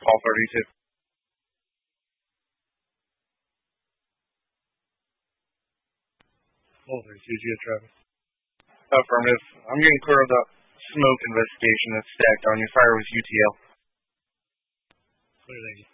Paul 32. Paul 32, you Travis. Affirmative. I'm getting clear of the smoke investigation that's stacked on you. Fire was UTL. Clear, thank you.